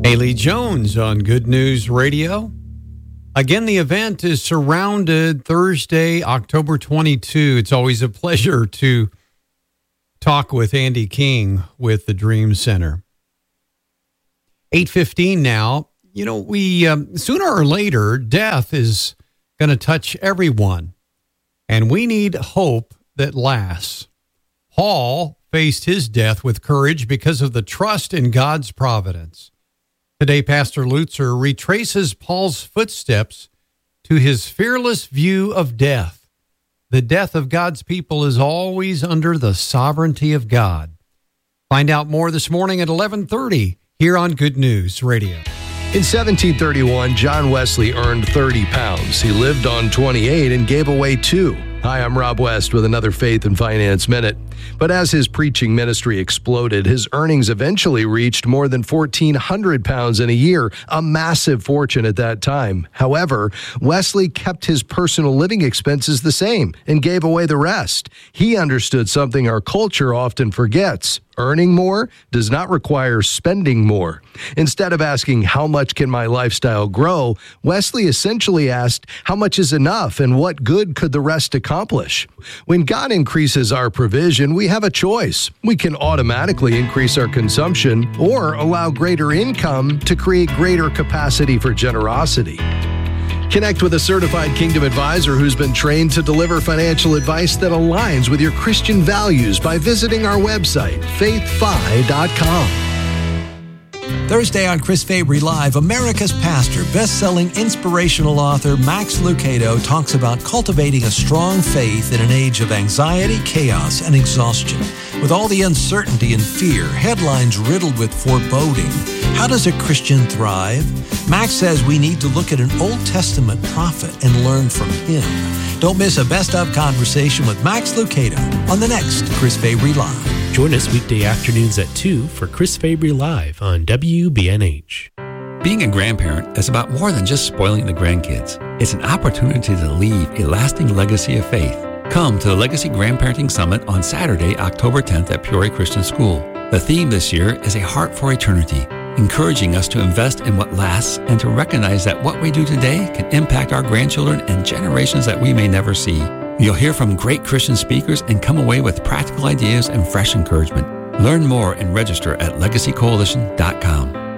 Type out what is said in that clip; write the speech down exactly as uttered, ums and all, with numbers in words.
Haley Jones on Good News Radio. Again, the event is Surrounded, Thursday, October twenty-second. It's always a pleasure to talk with Andy King with the Dream Center. eight fifteen now. You know, we um, sooner or later, death is going to touch everyone, and we need hope that lasts. Paul faced his death with courage because of the trust in God's providence. Today, Pastor Lutzer retraces Paul's footsteps to his fearless view of death. The death of God's people is always under the sovereignty of God. Find out more this morning at eleven thirty here on Good News Radio. In seventeen thirty-one, John Wesley earned thirty pounds. He lived on twenty-eight and gave away two. Hi, I'm Rob West with another Faith and Finance Minute. But as his preaching ministry exploded, his earnings eventually reached more than fourteen hundred pounds in a year, a massive fortune at that time. However, Wesley kept his personal living expenses the same and gave away the rest. He understood something our culture often forgets. Earning more does not require spending more. Instead of asking, how much can my lifestyle grow, Wesley essentially asked, how much is enough and what good could the rest accomplish? When God increases our provision, we have a choice. We can automatically increase our consumption or allow greater income to create greater capacity for generosity. Connect with a certified Kingdom advisor who's been trained to deliver financial advice that aligns with your Christian values by visiting our website, faith fi dot com. Thursday on Chris Fabry Live, America's pastor, best-selling inspirational author Max Lucado talks about cultivating a strong faith in an age of anxiety, chaos, and exhaustion. With all the uncertainty and fear, headlines riddled with foreboding, how does a Christian thrive? Max says we need to look at an Old Testament prophet and learn from him. Don't miss a best-of conversation with Max Lucado on the next Chris Fabry Live. Join us weekday afternoons at two for Chris Fabry Live on W B N H. Being a grandparent is about more than just spoiling the grandkids. It's an opportunity to leave a lasting legacy of faith. Come to the Legacy Grandparenting Summit on Saturday, October tenth at Peoria Christian School. The theme this year is A Heart for Eternity, encouraging us to invest in what lasts and to recognize that what we do today can impact our grandchildren and generations that we may never see. You'll hear from great Christian speakers and come away with practical ideas and fresh encouragement. Learn more and register at legacy coalition dot com.